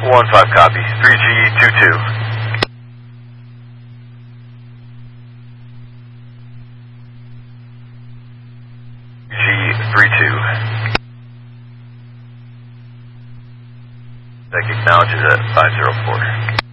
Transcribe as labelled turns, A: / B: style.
A: 1-5 copy. 3G22. G32. That acknowledges at 504.